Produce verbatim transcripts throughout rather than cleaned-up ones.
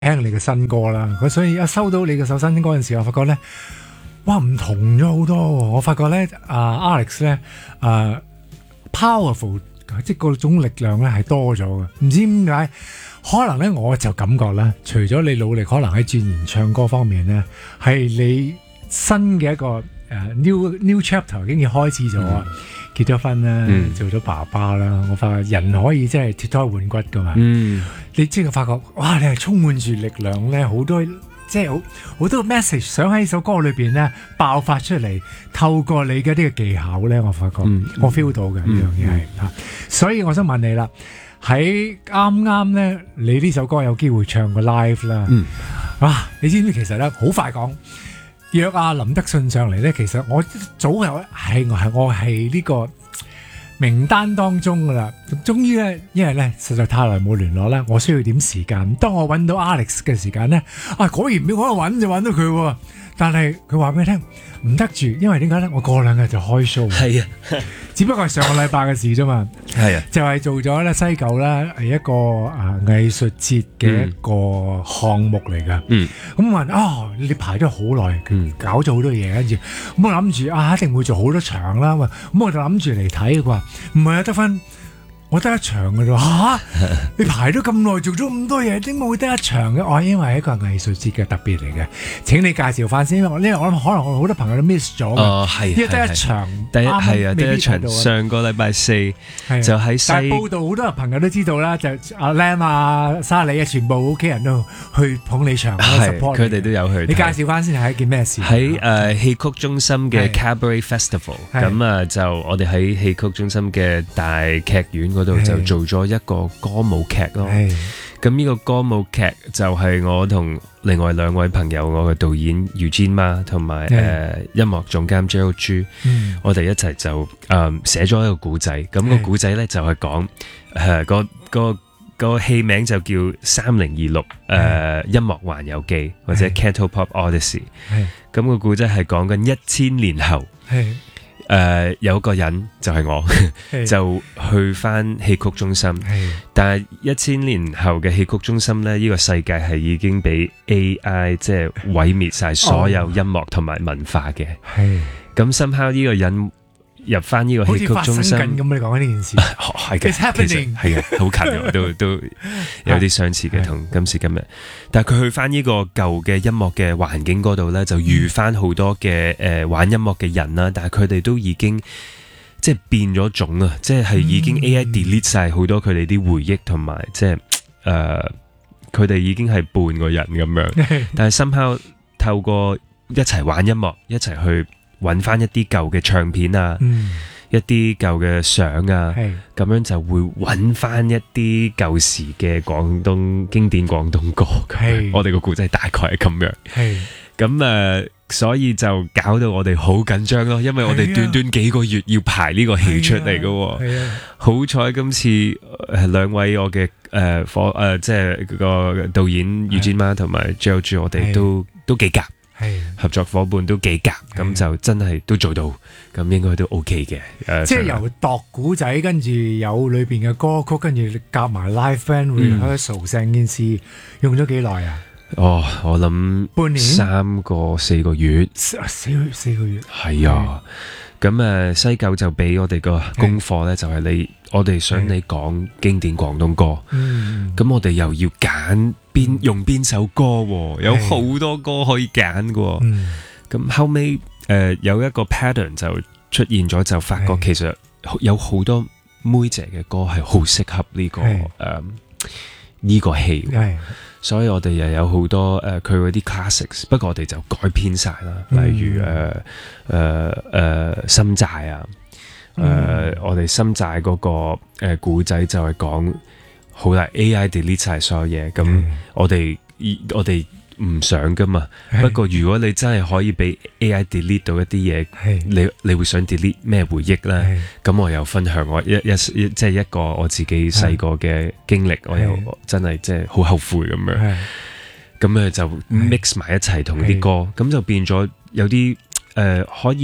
聽你嘅新歌啦，佢所以一收到你嘅首新歌嗰陣時，我發覺咧，哇唔同咗好多喎！我發覺咧，啊 Alex 咧，啊 powerful， 即係嗰種力量咧係多咗嘅。唔知點解，可能咧我就感覺咧，除咗你努力，可能喺鑽研唱歌方面咧，係你新嘅一個誒、uh, new new chapter 已經開始咗。嗯結咗婚啦，嗯、做咗爸爸啦，我發覺人可以即係脫胎換骨噶嘛。嗯、你即係發覺，哇！你係充滿住力量咧，好多即係好好多 message 想喺首歌裏邊咧爆發出嚟，透過你嘅呢個技巧咧，我發覺、嗯、我 feel 到嘅呢樣嘢係嚇。所以我想問你啦，喺啱啱咧，你呢首歌有機會唱個 live 啦。嗯、啊，你知唔知其實咧好快講？約阿林德信上嚟咧，其實我早有係我係我係呢個名單當中噶啦。終於咧，因為咧實在太耐冇聯絡啦，我需要點時間。當我揾到 Alex 嘅時間咧，啊果然俾我一揾就揾到佢喎。但係佢話俾你聽唔得住，因為點解咧？我過兩日就開 show。係啊，只不過係上個禮拜嘅事啫嘛。係啊，就係做咗咧西九咧係一個啊藝術節嘅一個項目嚟㗎。嗯，咁我話啊，你排咗好耐，嗯，搞咗好多嘢，跟住咁我諗住啊，一定會做好多場啦。咁我就諗住嚟睇。佢話唔係啊，得返。我得一場嘅啫，嚇！你排咗咁耐，做咗咁多嘢，點解會得一場嘅？我因為係一個藝術節嘅特別嚟嘅。請你介紹翻先，因為我諗可能我好多朋友都 miss 咗嘅。哦，係，因為得一場，第一係啊，得一場。上個禮拜四就喺西。但係報道好多朋友都知道啦，就阿 Lam 啊、沙里啊，全部屋企人都去捧你場 support。佢哋都有去。你介紹翻先係一件咩事？喺誒戲曲中心嘅 Cabaret Festival，咁啊就我哋喺戲曲中心嘅大劇院嗰度就做咗一個歌舞劇咯，咁呢個歌舞劇就係我同另外兩位朋友，我嘅導演 Eugene Ma 同埋誒音樂總監 Gerald Chu，我哋一齊就誒寫咗一個古仔，咁個古仔咧就係講誒個個個戲名就叫三零二六誒音樂環遊記或者 Cantopop Odyssey，咁個古仔係講緊一千年後。誒、呃、有個人就係我就去翻戲曲中心，但係一千年後嘅戲曲中心咧，呢、這個世界係已經俾 A I 即係毀滅晒所有音樂同埋文化嘅。咁 somehow 呢個人入翻呢個戲曲中心，好似發生緊咁。你講緊呢件事係嘅，其實係嘅，好近嘅，都都有啲相似嘅同今時今日。但係佢去翻呢個舊嘅音樂嘅環境嗰度咧，就遇翻好多嘅誒、呃、玩音樂嘅人啦。但係佢哋都已經即係變咗種啊！即係已經 A I delete 晒好多佢哋啲回憶同埋即係誒佢哋已經係半個人咁樣。但係 somehow 透過一齊玩音樂，一齊去揾翻一啲舊嘅唱片啊，嗯、一啲舊嘅相啊，咁樣就會揾翻一啲舊時嘅廣東經典廣東歌。我哋個故仔大概係咁樣。咁誒、呃，所以就搞到我哋好緊張咯，因為我哋短短幾個月要排呢個戲出嚟嘅。好彩今次誒兩位我嘅誒伙誒即係個導演 Eugene Ma 同埋 Gerald Chu，我哋都都幾夾。合作伙伴都幾夾，咁就真係都做到，咁應該都 OK 嘅。誒，即係由度古仔，跟住有裏邊嘅歌曲，跟住夾埋 live band rehearsal，成件事用咗幾耐啊？哦，我諗半年、三個四個月，四四個月，係啊。咁誒，西九就俾我哋個功課咧，就係你，我哋想你講經典廣東歌，咁我哋又要揀邊用邊首歌，有好多歌可以揀嘅。咁後尾誒有一個 pattern 就出現咗，就發覺其實有好多妹姐嘅歌係好適合呢個誒呢個戲。所以我哋又有好多誒佢嗰啲 classics， 不過我哋就改編晒啦，例如誒誒誒心債啊，誒、呃、我哋心債嗰個誒故仔就係講好啦 A I delete 晒所有嘢，咁我哋我哋唔想噶嘛。不過如果你真係可以俾 A I delete 到一啲嘢，你你會想 delete 咩回憶咧？咁我又分享我一一即係一個我自己細個嘅經歷，我又真係即係好後悔咁樣。咁誒就 mix 埋一齊同啲歌，咁就變咗有啲誒、呃、可以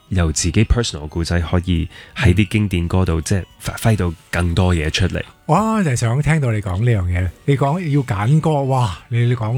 由自己 personal 故仔可以喺啲經典歌度即係發揮到更多嘢出嚟。 哇！就係想聽到你講呢樣嘢，你講要揀歌，哇！你你講。